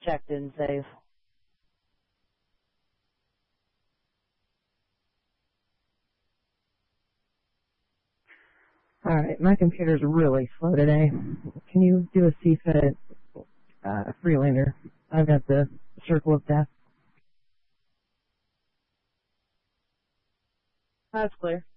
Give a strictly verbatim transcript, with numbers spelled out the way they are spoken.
Check didn't save. Alright, my computer's really slow today. Can you do a C F E T uh, Freelander? I've got the Circle of Death. That's clear.